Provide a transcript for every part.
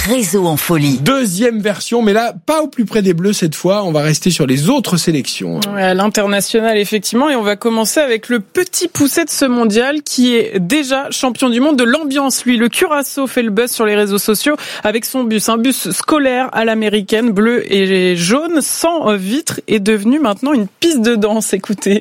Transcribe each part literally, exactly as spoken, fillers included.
réseaux en folie. Deuxième version, mais là, pas au plus près des Bleus cette fois. On va rester sur les autres sélections. Ouais, à l'international, effectivement. Et on va commencer avec le petit poucet de ce mondial qui est déjà champion du monde de l'ambiance. Lui, le Curaçao fait le buzz sur les réseaux sociaux avec son bus. Un bus scolaire à l'américaine, bleu et jaune, sans vitre, est devenu maintenant une piste de danse. Écoutez.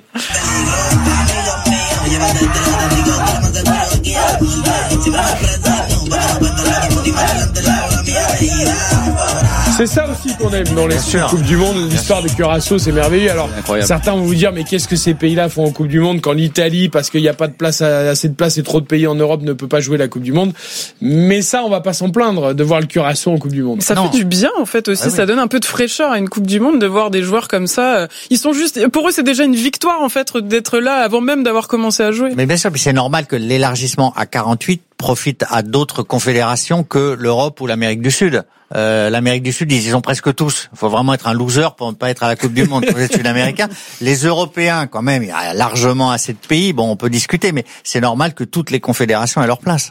C'est ça aussi qu'on aime dans les Coupes du Monde. L'histoire des Curaçao, c'est merveilleux. Alors, certains vont vous dire, mais qu'est-ce que ces pays-là font en Coupe du Monde quand l'Italie, parce qu'il n'y a pas de place, assez de place et trop de pays en Europe ne peut pas jouer la Coupe du Monde. Mais ça, on va pas s'en plaindre de voir le Curaçao en Coupe du Monde. Ça non. fait du bien, en fait, aussi. Ah, oui. Ça donne un peu de fraîcheur à une Coupe du Monde de voir des joueurs comme ça. Ils sont juste, pour eux, c'est déjà une victoire, en fait, d'être là avant même d'avoir commencé à jouer. Mais bien sûr, puis c'est normal que l'élargissement à quarante-huit profite à d'autres confédérations que l'Europe ou l'Amérique du Sud. Euh, L'Amérique du Sud, ils y sont presque tous. Il faut vraiment être un loser pour ne pas être à la Coupe du Monde pour les Sud-Américains. Les Européens, quand même, il y a largement assez de pays. Bon, on peut discuter, mais c'est normal que toutes les confédérations aient leur place.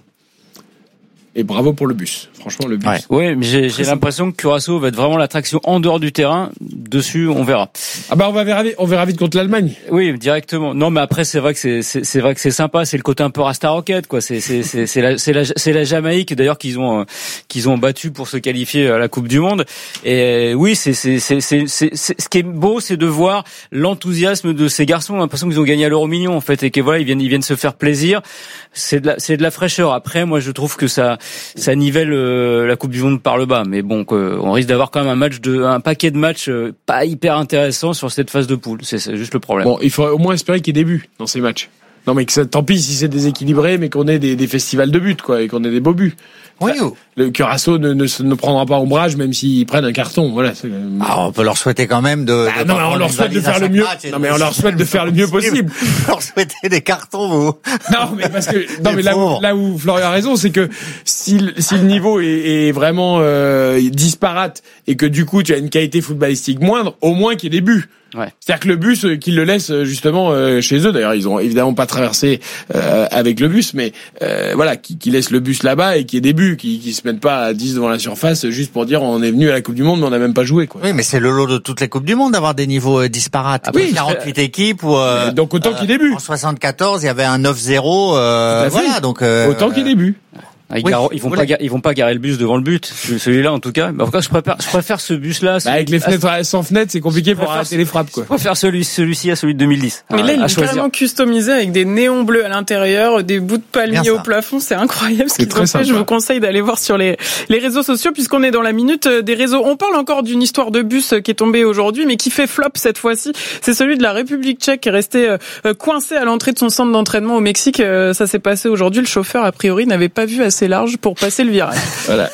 Et bravo pour le bus. Franchement, le bus. Ouais. Oui, mais j'ai, j'ai l'impression que Curaçao va être vraiment l'attraction en dehors du terrain. Dessus, on verra. Ah bah, on va verra, on verra vite contre l'Allemagne. Oui, directement. Non, mais après, c'est vrai que c'est, c'est, c'est vrai que c'est sympa. C'est le côté un peu Rasta Rocket, quoi. C'est, c'est, c'est, c'est la, c'est la, c'est la Jamaïque, d'ailleurs, qu'ils ont, euh, qu'ils ont battu pour se qualifier à la Coupe du Monde. Et oui, c'est, c'est, c'est, c'est, c'est, c'est ce qui est beau, c'est de voir l'enthousiasme de ces garçons. On a l'impression qu'ils ont gagné à l'Euro Million, en fait, et que voilà, ils viennent, ils viennent se faire plaisir. C'est de la, c'est de la fraîcheur. Après, moi, je trouve que ça, ça nivelle euh, la Coupe du Monde par le bas, mais bon, que, on risque d'avoir quand même un match de, un paquet de matchs euh, pas hyper intéressants sur cette phase de poule. C'est, c'est juste le problème. Bon, il faut au moins espérer qu'il y ait des buts dans ces matchs. Non, mais que ça, tant pis si c'est déséquilibré, mais qu'on ait des, des festivals de buts, quoi, et qu'on ait des beaux buts. Oui. Enfin, le Curaçao ne, ne, ne prendra pas ombrage, même s'ils prennent un carton. Voilà. C'est... Ah, on peut leur souhaiter quand même de. Ah, de non, mais on leur souhaite de faire le mieux. Non, mais on leur souhaite de faire le mieux possible. Leur souhaiter des cartons, vous. Non, mais parce que non, mais là où, là où Florian a raison, c'est que si, si le niveau est, est vraiment euh, disparate et que du coup tu as une qualité footballistique moindre, au moins qu'il y ait des buts. Ouais. C'est-à-dire que le bus, euh, qu'ils le laissent justement euh, chez eux. D'ailleurs, ils ont évidemment pas traversé euh, avec le bus, mais euh, voilà, qu'ils qui laissent le bus là-bas et qu'il y ait des buts, qu'ils qui se mettent pas à dix devant la surface juste pour dire on est venu à la Coupe du Monde, mais on n'a même pas joué, quoi. Oui, mais c'est le lot de toutes les Coupes du Monde d'avoir des niveaux euh, disparates. Ah oui, quarante-huit équipes ou euh, donc autant euh, qu'il y ait des buts. En soixante-quatorze, il y avait un neuf zéro. Euh, voilà, donc euh, autant qu'il y ait des buts. Ils, oui, gar- ils vont pas, gar- ils vont pas garer le bus devant le but. Celui-là, en tout cas. Mais en tout cas, je préfère, je préfère ce bus-là. Bah, avec les fenêtres à... sans fenêtres, c'est compliqué pour arrêter les frappes, quoi. Je préfère celui, celui-ci à celui de deux mille dix. Mais à, là, il est carrément customisé avec des néons bleus à l'intérieur, des bouts de palmiers au plafond. C'est incroyable ce qu'ils ont fait. Je vous conseille d'aller voir sur les, les réseaux sociaux puisqu'on est dans la minute des réseaux. On parle encore d'une histoire de bus qui est tombée aujourd'hui, mais qui fait flop cette fois-ci. C'est celui de la République tchèque qui est resté coincé à l'entrée de son centre d'entraînement au Mexique. Ça s'est passé aujourd'hui. Le chauffeur, a priori, n'avait pas vu assez large pour passer le virage. Voilà.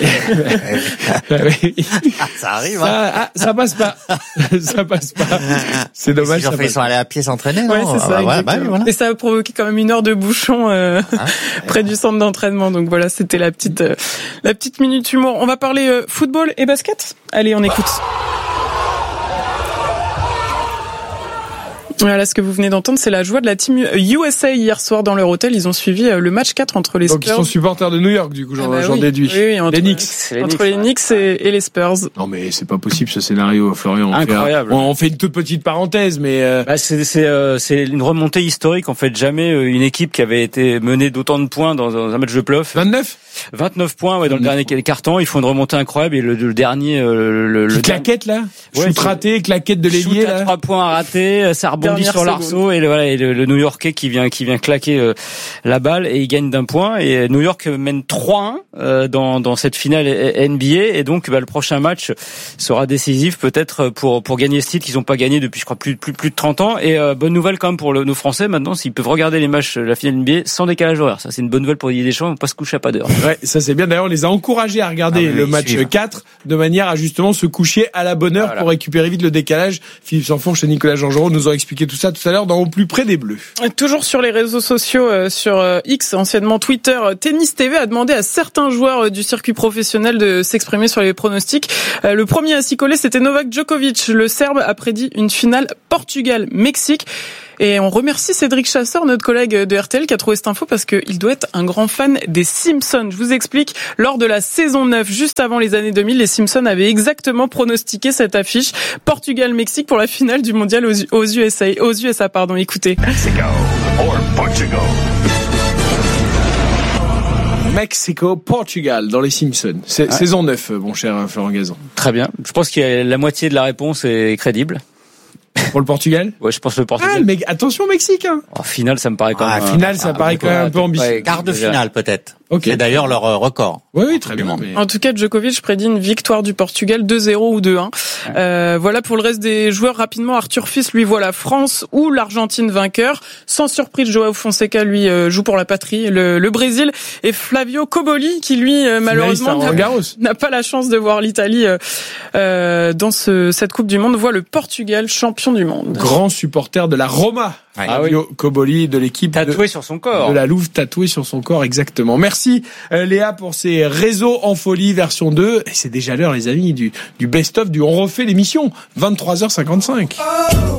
Ça arrive, ça, hein. ah, ça passe pas. Ça passe pas. C'est dommage. Ils, ils sont allés à pied s'entraîner, non? Ouais, c'est ça, ah, bah, ouais, voilà. Et ça a provoqué quand même une heure de bouchon euh, hein près du centre d'entraînement. Donc voilà, c'était la petite, euh, la petite minute humour. On va parler euh, football et basket. Allez, on écoute. Voilà, ce que vous venez d'entendre, c'est la joie de la team U S A hier soir dans leur hôtel. Ils ont suivi le match quatre entre les Spurs. Donc ils sont supporters de New York, du coup, j'en, ah bah j'en oui. déduis. Oui, oui, entre, les Knicks. Les entre Knicks, les Knicks et, et les Spurs. Non mais c'est pas possible ce scénario, Florian. On Incroyable. Fait un, on fait une toute petite parenthèse, mais euh... bah, c'est c'est euh, c'est une remontée historique en fait. Jamais euh, une équipe qui avait été menée d'autant de points dans, dans un match de playoff. vingt-neuf vingt-neuf points ouais, dans vingt-neuf le dernier carton. Ils font une remontée incroyable et le, le dernier le, le, le claquette là, ouais, shoot raté, claquette de l'ailier shoot là. à trois points raté, ça rebondit Dernière sur l'arceau et le, voilà et le, le New-Yorkais qui vient qui vient claquer euh, la balle et il gagne d'un point et New York mène trois un euh, dans dans cette finale N B A et donc bah, le prochain match sera décisif peut-être pour pour gagner ce titre qu'ils n'ont pas gagné depuis je crois plus plus plus de trente ans et euh, bonne nouvelle quand même pour le, nos Français maintenant s'ils peuvent regarder les matchs de la finale N B A sans décalage horaire. Ça c'est une bonne nouvelle pour Didier Deschamps, ils vont pas se coucher à pas d'heure. Ouais, ça c'est bien. D'ailleurs, on les a encouragés à regarder ah, le match suivre. quatre de manière à justement se coucher à la bonne heure voilà. pour récupérer vite le décalage. Philippe Sanfonche et Nicolas Jean-Jean nous ont expliqué tout ça tout à l'heure dans Au plus près des Bleus. Toujours sur les réseaux sociaux, euh, sur euh, X, anciennement Twitter, euh, Tennis T V a demandé à certains joueurs euh, du circuit professionnel de s'exprimer sur les pronostics. Euh, le premier à s'y coller, c'était Novak Djokovic. Le Serbe a prédit une finale Portugal-Mexique. Et on remercie Cédric Chasseur, notre collègue de R T L, qui a trouvé cette info parce qu'il doit être un grand fan des Simpsons. Je vous explique, lors de la saison neuf, juste avant les années deux mille, les Simpsons avaient exactement pronostiqué cette affiche Portugal-Mexique pour la finale du mondial aux, aux U S A. Aux U S A, pardon, écoutez. Mexico or Portugal. Mexico, Portugal, dans les Simpsons. C'est, ah. Saison neuf, mon cher Florent Gazan. Très bien. Je pense que la moitié de la réponse est crédible. Pour le Portugal ? Ouais, je pense le Portugal. Ah, mais attention Mexique, hein. En finale, ça me paraît quand même. Ah, finale, ça ah, paraît quand même un peu ambitieux. Ouais, quart de finale, peut-être. Okay. C'est d'ailleurs leur record. Oui, oui, très bien. Mais... En tout cas, Djokovic prédit une victoire du Portugal deux zéro ou deux un. Ouais. Euh, voilà pour le reste des joueurs. Rapidement, Arthur Fils, lui, voit la France ou l'Argentine vainqueur. Sans surprise, Joao Fonseca, lui, euh, joue pour la patrie, le, le Brésil. Et Flavio Cobolli, qui lui, euh, malheureusement, n'a, n'a pas la chance de voir l'Italie euh, euh, dans ce, cette Coupe du Monde, voit le Portugal champion du monde. Grand supporter de la Roma. Ouais. Flavio ah oui. Cobolli de l'équipe tatoué de, sur son corps. De la Louve, tatoué sur son corps, exactement. Merci euh, Léa pour ces réseaux en folie version deux. Et c'est déjà l'heure, les amis, du, du best-of, du on refait l'émission. vingt-trois heures cinquante-cinq. Oh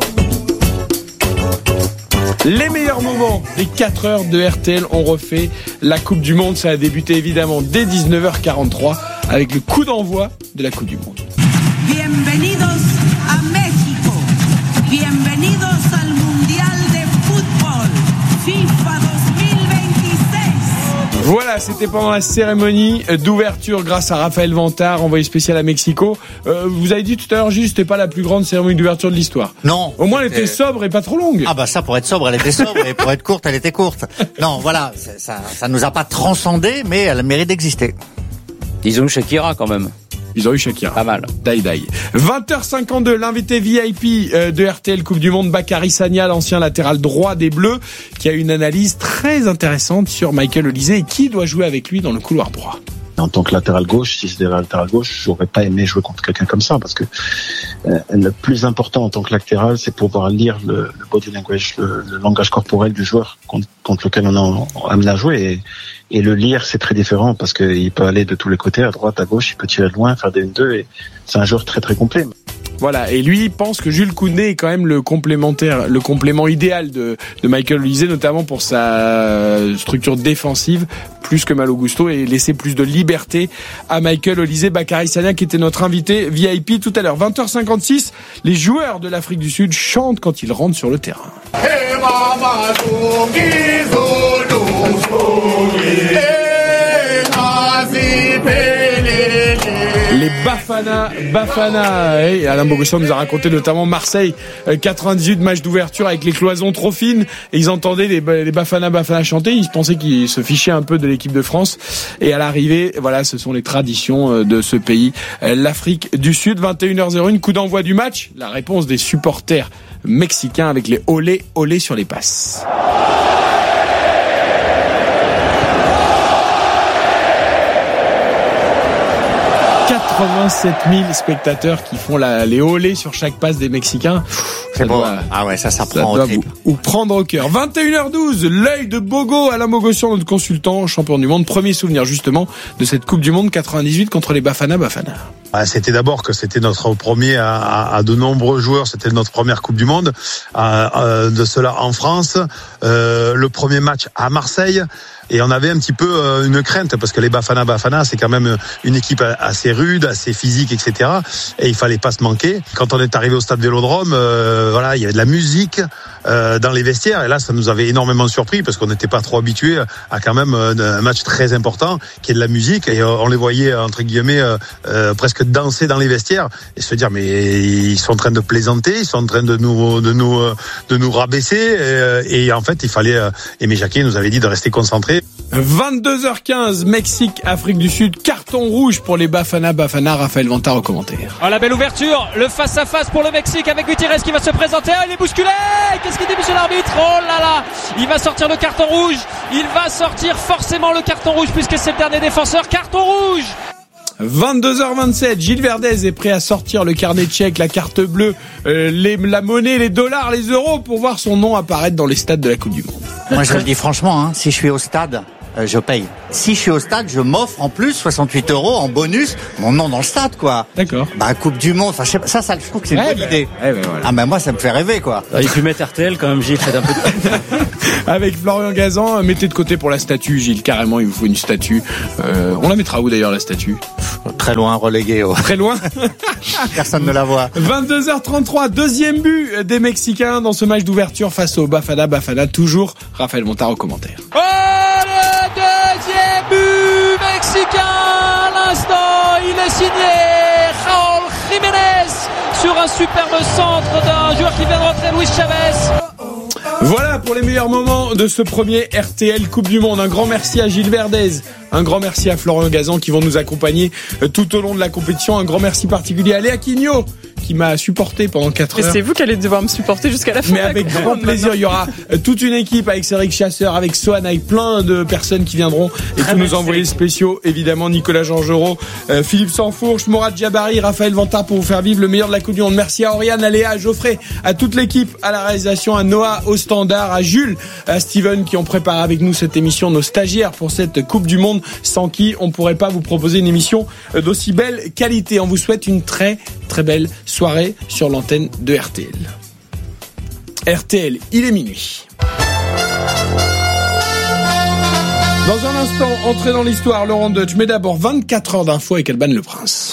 les meilleurs moments des quatre heures de R T L, on refait la Coupe du Monde. Ça a débuté évidemment dès dix-neuf heures quarante-trois avec le coup d'envoi de la Coupe du Monde. Bienvenidos a México. Bienvenidos al Mundial de Fútbol. FIFA deux mille vingt-six. Voilà, c'était pendant la cérémonie d'ouverture grâce à Raphaël Vantard, envoyé spécial à Mexico. Euh, vous avez dit tout à l'heure, Gilles, c'était pas la plus grande cérémonie d'ouverture de l'histoire. Non. Au moins, elle était sobre et pas trop longue. Ah bah ça, pour être sobre, elle était sobre, et pour être courte, elle était courte. Non, voilà, ça, ça, ça nous a pas transcendé, mais elle mérite d'exister. Disons Shakira quand même. Ils ont eu Shakira. Pas mal. Daï daï. vingt heures cinquante-deux, l'invité V I P de R T L Coupe du Monde, Bakary Sagna, l'ancien latéral droit des Bleus, qui a une analyse très intéressante sur Michael Olise et qui doit jouer avec lui dans le couloir droit. En tant que latéral gauche, si c'était latéral gauche, j'aurais pas aimé jouer contre quelqu'un comme ça, parce que euh, le plus important en tant que latéral, c'est pouvoir lire le, le body language, le, le langage corporel du joueur contre, contre lequel on a amené à jouer. Et, et le lire, c'est très différent, parce qu'il peut aller de tous les côtés, à droite, à gauche, il peut tirer de loin, faire des un deux, et c'est un joueur très très complet. Voilà, et lui pense que Jules Koundé est quand même le complémentaire, le complément idéal de, de Michael Olise, notamment pour sa structure défensive, plus que Malo Gusto, et laisser plus de liberté à Michael Olise. Bakary Sagna, qui était notre invité V I P tout à l'heure. vingt heures cinquante-six, les joueurs de l'Afrique du Sud chantent quand ils rentrent sur le terrain. Les Bafana, Bafana, et Alain Bogossian nous a raconté notamment Marseille, quatre-vingt-dix-huit matchs d'ouverture avec les cloisons trop fines, et ils entendaient les, les Bafana, Bafana chanter, ils pensaient qu'ils se fichaient un peu de l'équipe de France, et à l'arrivée, voilà, ce sont les traditions de ce pays, l'Afrique du Sud. Vingt et une heures zéro un, coup d'envoi du match, la réponse des supporters mexicains avec les olé, olé sur les passes. quatre-vingt-sept mille spectateurs qui font la, les olés sur chaque passe des Mexicains. C'est bon. Doit, ah ouais, ça, ça, ça prend au trip. Ou prendre au cœur. vingt et une heures douze, l'œil de Bogo, Alain Bogossian, notre consultant, champion du monde. Premier souvenir, justement, de cette Coupe du Monde quatre-vingt-dix-huit contre les Bafana Bafana. Ah, c'était d'abord que c'était notre premier à, à, à de nombreux joueurs. C'était notre première Coupe du Monde. À, à, de cela en France. Euh, le premier match à Marseille. Et on avait un petit peu euh, une crainte, parce que les Bafana Bafana, c'est quand même une équipe assez rude, assez physique, et cetera. Et il fallait pas se manquer. Quand on est arrivé au stade Vélodrome, euh, voilà, il y avait de la musique euh, dans les vestiaires. Et là, ça nous avait énormément surpris, parce qu'on n'était pas trop habitués à quand même un match très important, qui est de la musique. Et on les voyait, entre guillemets, euh, euh, presque danser dans les vestiaires et se dire, mais ils sont en train de plaisanter, ils sont en train de nous, de nous, de nous rabaisser. Et, et en fait, il fallait. Aimé Jacquet nous avait dit de rester concentrés. vingt-deux heures quinze, Mexique, Afrique du Sud, carton rouge pour les Bafana Bafana. Raphaël Vantard au commentaire. Oh, la belle ouverture, le face à face pour le Mexique avec Gutiérrez qui va se présenter. Ah, il est bousculé. Qu'est-ce qu'il dit, monsieur l'arbitre? Oh là là, il va sortir le carton rouge. Il va sortir forcément le carton rouge puisque c'est le dernier défenseur. Carton rouge. vingt-deux heures vingt-sept, Gilles Verdez est prêt à sortir le carnet de chèques, la carte bleue, euh, les, la monnaie, les dollars, les euros pour voir son nom apparaître dans les stades de la Coupe du Monde. Moi, je le dis franchement, hein, si je suis au stade euh, je paye. Si je suis au stade, je m'offre en plus soixante-huit euros en bonus mon nom dans le stade, quoi. D'accord. Bah, Coupe du Monde, enfin, je sais pas, ça, ça, je trouve que c'est une ouais, bonne bah, idée. Ouais, bah, voilà. Ah, ben, moi, ça me fait rêver, quoi. Alors, il peut mettre R T L quand même, Gilles, faites un peu de... Avec Florian Gazan, mettez de côté pour la statue, Gilles, carrément, il vous faut une statue. Euh, on la mettra où d'ailleurs, la statue? Très loin, relégué. Oh. Très loin. Personne ne la voit. vingt-deux heures trente-trois, deuxième but des Mexicains dans ce match d'ouverture face au Bafana Bafana. Toujours Raphaël Montard au commentaire. Oh, le deuxième but mexicain à l'instant, il est signé Raúl Jiménez sur un superbe centre d'un joueur qui vient de rentrer, Luis Chavez. Voilà pour les meilleurs moments de ce premier R T L Coupe du Monde. Un grand merci à Gilles Verdez, un grand merci à Florian Gazan qui vont nous accompagner tout au long de la compétition. Un grand merci particulier à Léa Quignot qui m'a supporté pendant quatre heures. Et c'est vous qui allez devoir me supporter jusqu'à la fin. Mais avec grand plaisir, il y aura toute une équipe avec Cédric Chasseur, avec Sohan, avec plein de personnes qui viendront et tous nos envoyés spéciaux, évidemment Nicolas Georgerot, euh, Philippe Sansfourche, Mourad Djabari, Raphaël Vantard pour vous faire vivre le meilleur de la Coupe du Monde. Merci à Oriane, à Léa, à Geoffrey, à toute l'équipe, à la réalisation, à Noah, au standard, à Jules, à Steven qui ont préparé avec nous cette émission, nos stagiaires pour cette Coupe du Monde, sans qui on pourrait pas vous proposer une émission d'aussi belle qualité. On vous souhaite une très très belle soirée sur l'antenne de R T L. R T L, il est minuit. Dans un instant, entrée dans l'histoire, Laurent Deutsch, mais d'abord vingt-quatre heures d'infos avec Alban Le Prince.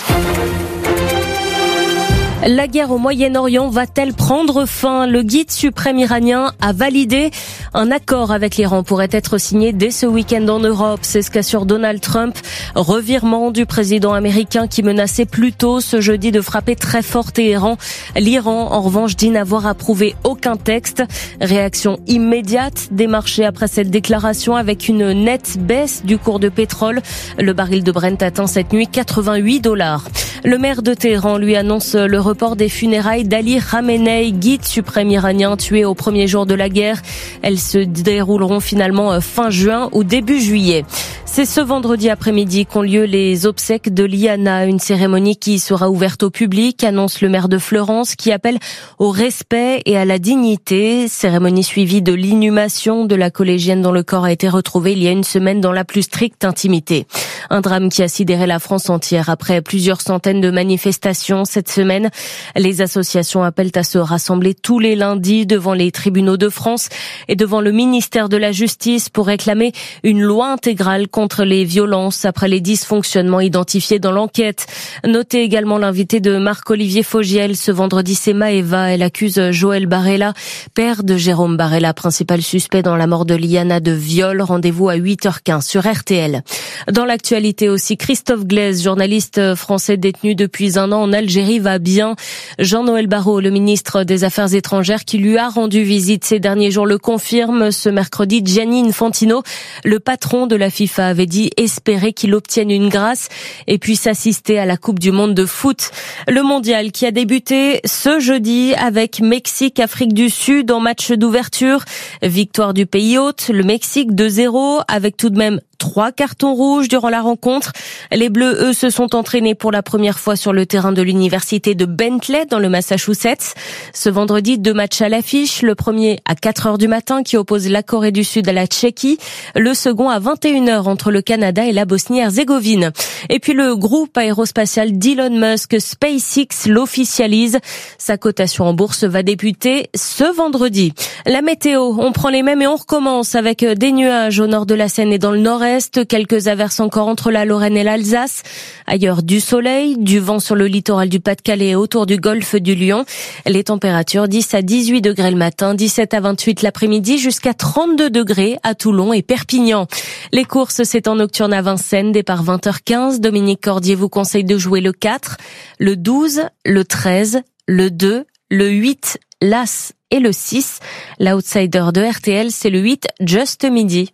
La guerre au Moyen-Orient va-t-elle prendre fin? Le guide suprême iranien a validé un accord avec l'Iran pourrait être signé dès ce week-end en Europe. C'est ce qu'assure Donald Trump. Revirement du président américain qui menaçait plus tôt ce jeudi de frapper très fort Téhéran. L'Iran, en revanche, dit n'avoir approuvé aucun texte. Réaction immédiate des marchés après cette déclaration avec une nette baisse du cours de pétrole. Le baril de Brent atteint cette nuit quatre-vingt-huit dollars. Le maire de Téhéran lui annonce le report des funérailles d'Ali Khamenei, guide suprême iranien tué au premier jour de la guerre. Elles se dérouleront finalement fin juin ou début juillet. C'est ce vendredi après-midi qu'ont lieu les obsèques de Liana, une cérémonie qui sera ouverte au public, annonce le maire de Fleurance, qui appelle au respect et à la dignité. Cérémonie suivie de l'inhumation de la collégienne dont le corps a été retrouvé il y a une semaine dans la plus stricte intimité. Un drame qui a sidéré la France entière après plusieurs centaines de manifestations cette semaine. Les associations appellent à se rassembler tous les lundis devant les tribunaux de France et devant le ministère de la Justice pour réclamer une loi intégrale contre les violences après les dysfonctionnements identifiés dans l'enquête. Notez également l'invité de Marc-Olivier Fogiel ce vendredi, c'est Maëva. Elle accuse Joël Barella, père de Jérôme Barella, principal suspect dans la mort de Liana, de viol. Rendez-vous à huit heures quinze sur R T L. Dans l'actualité aussi, Christophe Glaise, journaliste français détenu depuis un an en Algérie, va bien. Jean-Noël Barrot, le ministre des Affaires étrangères qui lui a rendu visite ces derniers jours, le confirme. Ce mercredi, Gianni Infantino, le patron de la FIFA, avait dit espérer qu'il obtienne une grâce et puisse assister à la Coupe du Monde de foot. Le mondial qui a débuté ce jeudi avec Mexique-Afrique du Sud en match d'ouverture. Victoire du pays hôte, le Mexique deux zéro, avec tout de même trois cartons rouges durant la rencontre. Les Bleus, eux, se sont entraînés pour la première fois sur le terrain de l'université de Bentley dans le Massachusetts. Ce vendredi, deux matchs à l'affiche. Le premier à quatre heures du matin qui oppose la Corée du Sud à la Tchéquie. Le second à vingt et une heures entre le Canada et la Bosnie-Herzégovine. Et puis le groupe aérospatial d'Elon Musk, SpaceX, l'officialise. Sa cotation en bourse va débuter ce vendredi. La météo, on prend les mêmes et on recommence avec des nuages au nord de la Seine et dans le nord-est. Quelques averses encore entre la Lorraine et l'Alsace. Ailleurs, du soleil, du vent sur le littoral du Pas-de-Calais et autour du golfe du Lion. Les températures dix à dix-huit degrés le matin, dix-sept à vingt-huit l'après-midi, jusqu'à trente-deux degrés à Toulon et Perpignan. Les courses, c'est en nocturne à Vincennes, départ vingt heures quinze. Dominique Cordier vous conseille de jouer le quatre, le douze, le treize, le deux, le huit, l'As et le six. L'outsider de R T L, c'est le huit, Just Midi.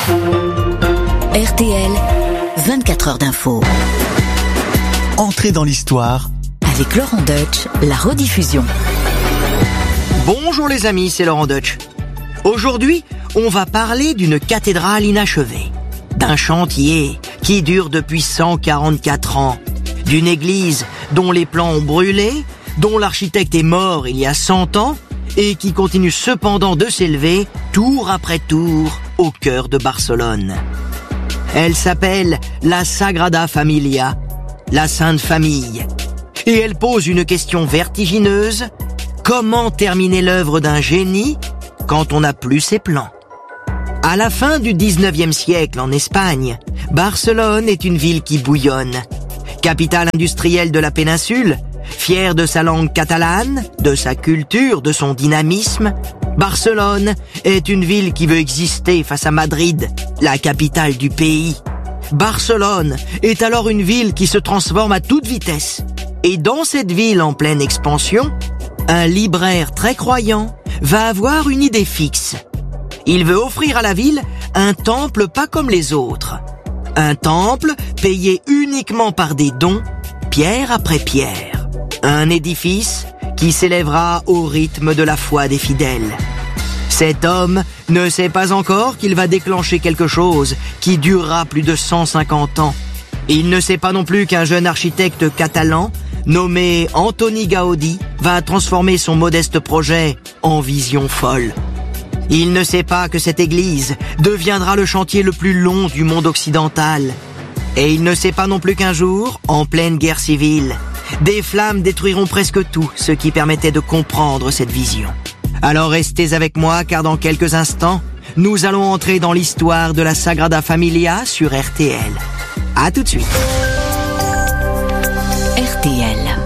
R T L, vingt-quatre heures d'info. Entrez dans l'histoire avec Laurent Deutsch, la rediffusion. Bonjour les amis, c'est Laurent Deutsch. Aujourd'hui, on va parler d'une cathédrale inachevée, d'un chantier qui dure depuis cent quarante-quatre ans, d'une église dont les plans ont brûlé, dont l'architecte est mort il y a cent ans et qui continue cependant de s'élever tour après tour au cœur de Barcelone. Elle s'appelle la Sagrada Familia, la Sainte Famille. Et elle pose une question vertigineuse. Comment terminer l'œuvre d'un génie quand on n'a plus ses plans? À la fin du dix-neuvième siècle, en Espagne, Barcelone est une ville qui bouillonne. Capitale industrielle de la péninsule, fière de sa langue catalane, de sa culture, de son dynamisme, Barcelone est une ville qui veut exister face à Madrid, la capitale du pays. Barcelone est alors une ville qui se transforme à toute vitesse. Et dans cette ville en pleine expansion, un libraire très croyant va avoir une idée fixe. Il veut offrir à la ville un temple pas comme les autres. Un temple payé uniquement par des dons, pierre après pierre. Un édifice qui s'élèvera au rythme de la foi des fidèles. Cet homme ne sait pas encore qu'il va déclencher quelque chose qui durera plus de cent cinquante ans. Il ne sait pas non plus qu'un jeune architecte catalan nommé Antoni Gaudí va transformer son modeste projet en vision folle. Il ne sait pas que cette église deviendra le chantier le plus long du monde occidental. Et il ne sait pas non plus qu'un jour, en pleine guerre civile, des flammes détruiront presque tout ce qui permettait de comprendre cette vision. Alors restez avec moi car dans quelques instants, nous allons entrer dans l'histoire de la Sagrada Familia sur R T L. À tout de suite. R T L.